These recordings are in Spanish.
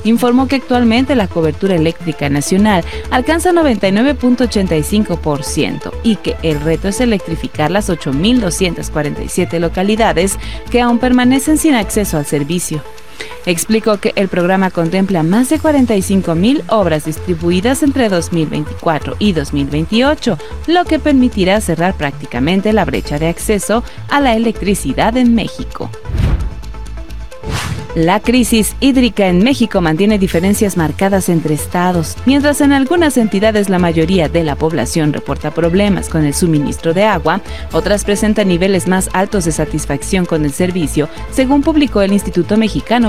informó que actualmente la cobertura eléctrica nacional alcanza 99.85% y que el reto es electrificar las 8.247 localidades que aún permanecen sin acceso al servicio. Explicó que el programa contempla más de 45.000 obras distribuidas entre 2024 y 2028, lo que permitirá cerrar prácticamente la brecha de acceso a la electricidad en México. La crisis hídrica en México mantiene diferencias marcadas entre estados. Mientras en algunas entidades la mayoría de la población reporta problemas con el suministro de agua, otras presentan niveles más altos de satisfacción con el servicio, según publicó el Instituto Mexicano,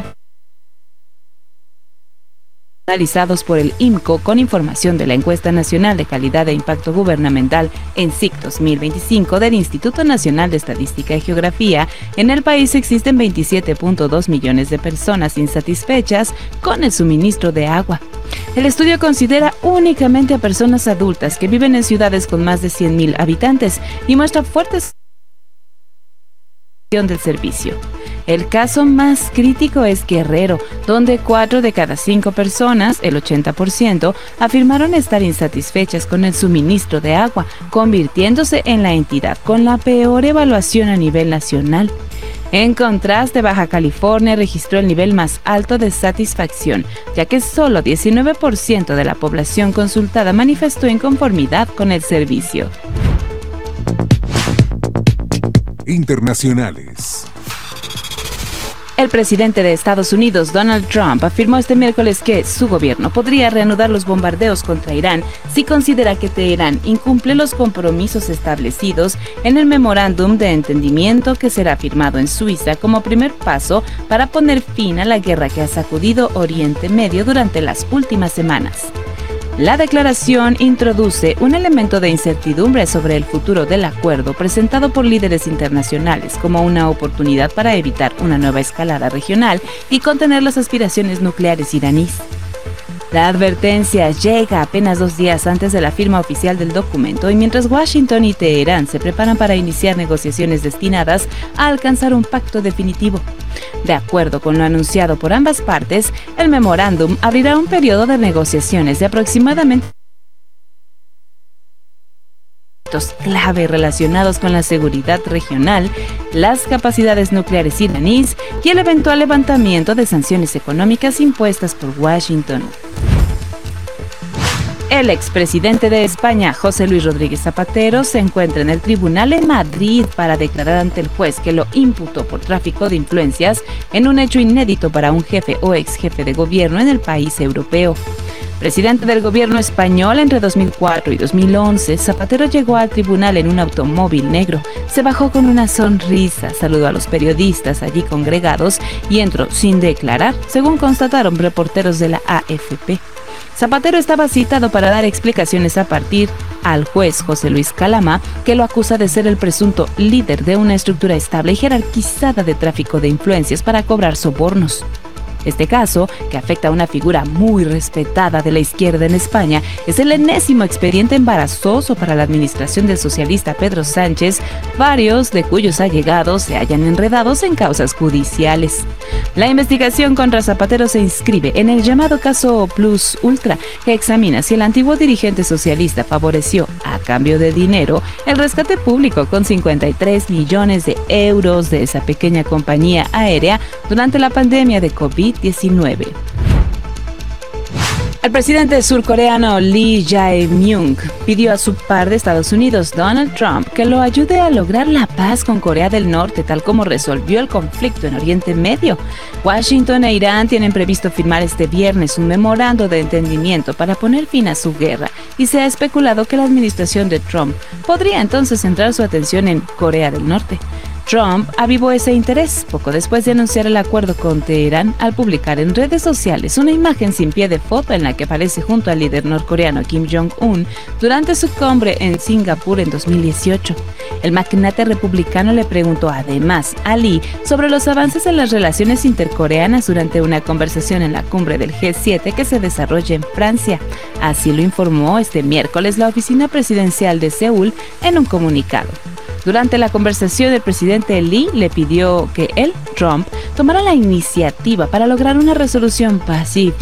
analizados por el IMCO con información de la Encuesta Nacional de Calidad e Impacto Gubernamental ENSIC 2025 del Instituto Nacional de Estadística y Geografía. En el país existen 27.2 millones de personas insatisfechas con el suministro de agua. El estudio considera únicamente a personas adultas que viven en ciudades con más de 100.000 habitantes y muestra fuertes del servicio. El caso más crítico es Guerrero, donde 4 de cada 5 personas, el 80%, afirmaron estar insatisfechas con el suministro de agua, convirtiéndose en la entidad con la peor evaluación a nivel nacional. En contraste, Baja California registró el nivel más alto de satisfacción, ya que solo 19% de la población consultada manifestó inconformidad con el servicio. Internacionales. El presidente de Estados Unidos, Donald Trump, afirmó este miércoles que su gobierno podría reanudar los bombardeos contra Irán si considera que Teherán incumple los compromisos establecidos en el memorándum de entendimiento que será firmado en Suiza como primer paso para poner fin a la guerra que ha sacudido Oriente Medio durante las últimas semanas. La declaración introduce un elemento de incertidumbre sobre el futuro del acuerdo presentado por líderes internacionales como una oportunidad para evitar una nueva escalada regional y contener las aspiraciones nucleares iraníes. La advertencia llega apenas 2 días antes de la firma oficial del documento y mientras Washington y Teherán se preparan para iniciar negociaciones destinadas a alcanzar un pacto definitivo. De acuerdo con lo anunciado por ambas partes, el memorándum abrirá un periodo de negociaciones de aproximadamente clave relacionados con la seguridad regional, las capacidades nucleares iraníes y el eventual levantamiento de sanciones económicas impuestas por Washington. El expresidente de España, José Luis Rodríguez Zapatero, se encuentra en el tribunal en Madrid para declarar ante el juez que lo imputó por tráfico de influencias en un hecho inédito para un jefe o ex jefe de gobierno en el país europeo. Presidente del gobierno español entre 2004 y 2011, Zapatero llegó al tribunal en un automóvil negro, se bajó con una sonrisa, saludó a los periodistas allí congregados y entró sin declarar, según constataron reporteros de la AFP. Zapatero estaba citado para dar explicaciones a partir al juez José Luis Calama, que lo acusa de ser el presunto líder de una estructura estable y jerarquizada de tráfico de influencias para cobrar sobornos. Este caso, que afecta a una figura muy respetada de la izquierda en España, es el enésimo expediente embarazoso para la administración del socialista Pedro Sánchez, varios de cuyos allegados se hallan enredados en causas judiciales. La investigación contra Zapatero se inscribe en el llamado caso Plus Ultra, que examina si el antiguo dirigente socialista favoreció, a cambio de dinero, el rescate público con 53 millones de euros de esa pequeña compañía aérea durante la pandemia de COVID-19. El presidente surcoreano Lee Jae-myung pidió a su par de Estados Unidos, Donald Trump, que lo ayude a lograr la paz con Corea del Norte, tal como resolvió el conflicto en Oriente Medio. Washington e Irán tienen previsto firmar este viernes un memorando de entendimiento para poner fin a su guerra, y se ha especulado que la administración de Trump podría entonces centrar su atención en Corea del Norte. Trump avivó ese interés poco después de anunciar el acuerdo con Teherán al publicar en redes sociales una imagen sin pie de foto en la que aparece junto al líder norcoreano Kim Jong-un durante su cumbre en Singapur en 2018. El magnate republicano le preguntó además a Lee sobre los avances en las relaciones intercoreanas durante una conversación en la cumbre del G7 que se desarrolla en Francia. Así lo informó este miércoles la oficina presidencial de Seúl en un comunicado. Durante la conversación, el presidente Lee le pidió que él, Trump, tomara la iniciativa para lograr una resolución pacífica